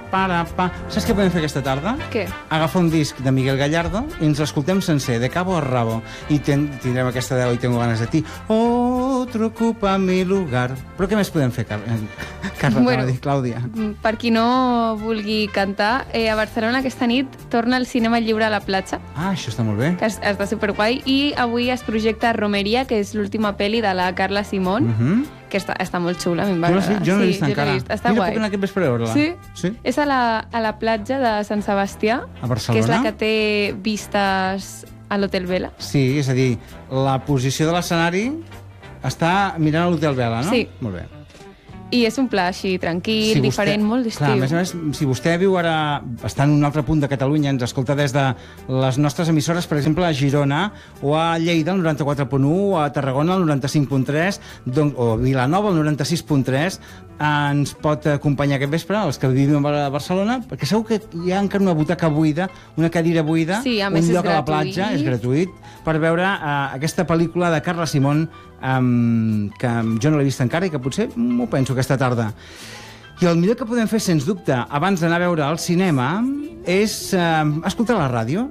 Saps què podem fer aquesta tarda? Què? Agafar un disc de Miguel Gallardo i ens l'escoltem sencer, de cabo a rabo. I tindrem aquesta de Hoy tengo ganas de ti. Otro ocupa mi lugar. Però què més podem fer, Carla? Bueno, Clàudia. Per qui no vulgui cantar, a Barcelona aquesta nit torna el cinema lliure a la platja, Ah, això està molt bé. que està superguai, i avui es projecta Romeria, que és l'última pel·li de la Carla Simón, que està molt xula, a mi em va agradar. Jo no l'he vist encara. Està Mira, guai. puc anar aquest vespre a veure-la. Sí? És a la platja de Sant Sebastià, A Barcelona? que és la que té vistes a l'Hotel Vela. Sí, és a dir, la posició de l'escenari està mirant a l'Hotel Vela, no? Sí. Molt bé. I és un pla així, tranquil, diferent, molt d'estiu. Clar, a més, si vostè viu ara, està en un altre punt de Catalunya, ens escolta des de les nostres emissores, per exemple, a Girona, o a Lleida, el 94.1, o a Tarragona, el 95.3, o a Vilanova, el 96.3, ens pot acompanyar aquest vespre, els que vivim a Barcelona, perquè segur que hi ha encara una butaca buida, una cadira buida, sí, a més un lloc és a la platja, és gratuït, per veure aquesta pel·lícula de Carla Simón, que jo no l'he vist encara i que potser m'ho penso aquesta tarda. I el millor que podem fer, sens dubte, abans d'anar a veure al cinema, és escoltar la ràdio.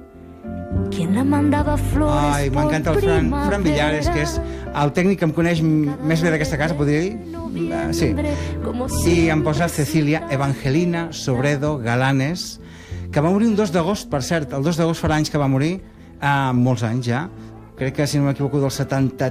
Ai, m'encanta el Fran Villares, que és el tècnic que em coneix més bé d'aquesta casa, podria dir? Sí. I em posa Cecilia Evangelina Sobredo Galanes, que va morir un 2 d'agost, per cert. El 2 d'agost farà anys que va morir, molts anys ja. Crec que, si no m'equivoco, del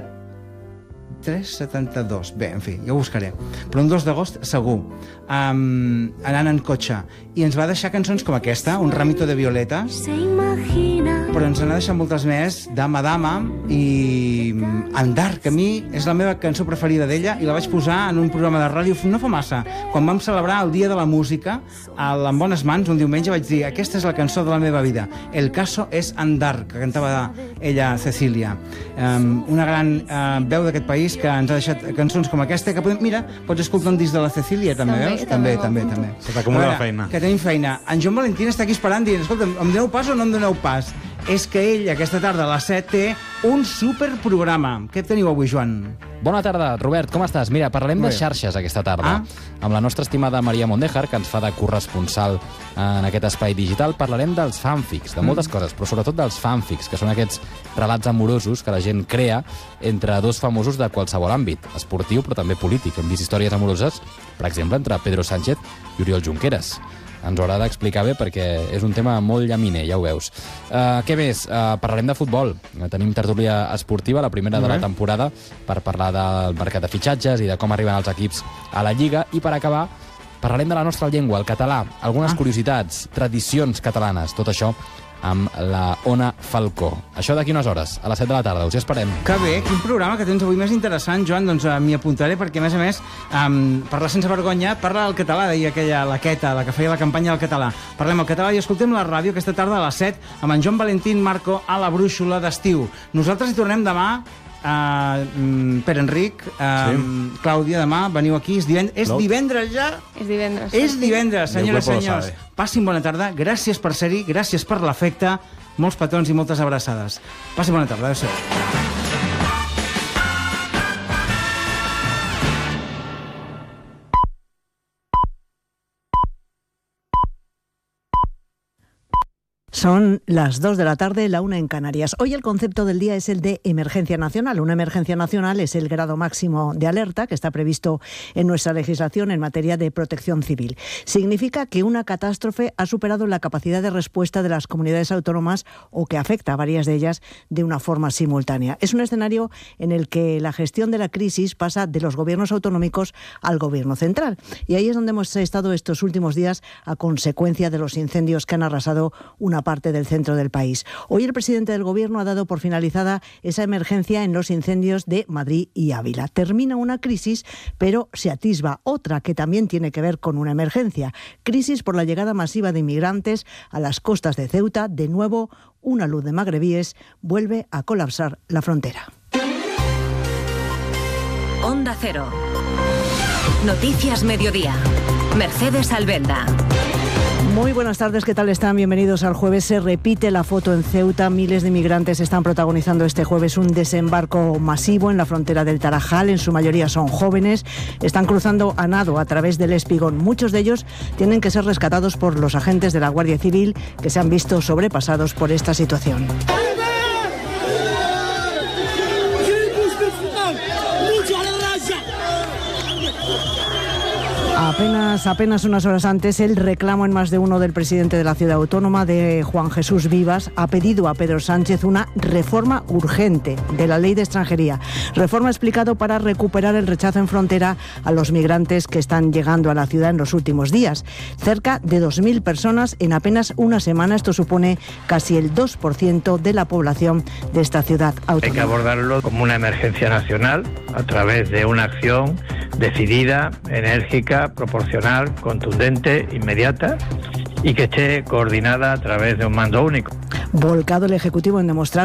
72. Bé, en fi, ja ho buscaré. Però un 2 d'agost, segur. Anant en cotxe. I ens va deixar cançons com aquesta, Un ramito de violetas, però ens n'ha deixat moltes més, Dama Dama i Andar, que a mi és la meva cançó preferida d'ella, i la vaig posar en un programa de ràdio no fa massa, quan vam celebrar el Dia de la Música en Bones Mans, un diumenge, vaig dir, aquesta és la cançó de la meva vida. El caso és Andar, que cantava ella, Cecilia. Una gran veu d'aquest país que ens ha deixat cançons com aquesta, que podem... Mira, pots escoltar un disc de la Cecilia, també, veus? També. Se t'acumula la feina. Que tenim feina. En Joan Valentín està aquí esperant dient, escolta, em doneu pas o no em doneu pas? És que ell, aquesta tarda a les 7, té un superprograma. Què teniu avui, Joan? Bona tarda, Robert, com estàs? Mira, parlarem de xarxes aquesta tarda. Amb la nostra estimada Maria Mondéjar, que ens fa de corresponsal en aquest espai digital, parlarem dels fanfics, de moltes coses, però sobretot dels fanfics, que són aquests relats amorosos que la gent crea entre dos famosos de qualsevol àmbit, esportiu però també polític. Hem vist històries amoroses, per exemple, entre Pedro Sánchez i Oriol Junqueras. Ens ho haurà d'explicar bé perquè és un tema molt llaminer, ja ho veus. Què més? Parlarem de futbol. Tenim tertúlia esportiva, la primera de la temporada, per parlar del mercat de fitxatges i de com arriben els equips a la Lliga. I per acabar, parlarem de la nostra llengua, el català, algunes curiositats, tradicions catalanes, tot això amb la Ona Falcó. Això d'aquí unes hores, a les 7 de la tarda. Us hi esperem. Que bé, quin programa que tens avui més interessant, Joan. Doncs m'hi apuntaré perquè, a més, parlar sense vergonya, parla el català, deia aquella laqueta, la que feia la campanya del català. Parlem el català i escoltem la ràdio aquesta tarda a les 7 amb en Joan Valentín Marco a la brúixola d'estiu. Nosaltres hi tornem demà. Pere Enric, Clàudia, demà veniu aquí. És divendres ja? És divendres, senyores i senyors. Passin bona tarda, gràcies per ser-hi, gràcies per l'afecte, molts petons i moltes abraçades. Passin bona tarda, adéu-siau. Son las 2 de la tarde, la 1 en Canarias. Hoy el concepto del día es el de emergencia nacional. Una emergencia nacional es el grado máximo de alerta que está previsto en nuestra legislación en materia de protección civil. Significa que una catástrofe ha superado la capacidad de respuesta de las comunidades autónomas o que afecta a varias de ellas de una forma simultánea. Es un escenario en el que la gestión de la crisis pasa de los gobiernos autonómicos al gobierno central. Y ahí es donde hemos estado estos últimos días a consecuencia de los incendios que han arrasado una parte del centro del país. Hoy el presidente del Gobierno ha dado por finalizada esa emergencia en los incendios de Madrid y Ávila. Termina una crisis, pero se atisba otra que también tiene que ver con una emergencia. Crisis por la llegada masiva de inmigrantes a las costas de Ceuta. De nuevo, una luz de magrebíes vuelve a colapsar la frontera. Onda Cero. Noticias Mediodía. Mercedes Albenda. Muy buenas tardes, ¿qué tal están? Bienvenidos al jueves. Se repite la foto en Ceuta. Miles de migrantes están protagonizando este jueves un desembarco masivo en la frontera del Tarajal. En su mayoría son jóvenes. Están cruzando a nado a través del Espigón. Muchos de ellos tienen que ser rescatados por los agentes de la Guardia Civil, que se han visto sobrepasados por esta situación. Apenas unas horas antes, el reclamo en más de uno del presidente de la ciudad autónoma, de Juan Jesús Vivas, ha pedido a Pedro Sánchez una reforma urgente de la ley de extranjería. Reforma explicado para recuperar el rechazo en frontera a los migrantes que están llegando a la ciudad en los últimos días. Cerca de 2.000 personas en apenas una semana. Esto supone casi el 2% de la población de esta ciudad autónoma. Hay que abordarlo como una emergencia nacional a través de una acción decidida, enérgica, proporcional, contundente, inmediata y que esté coordinada a través de un mando único. Volcado el Ejecutivo en demostrar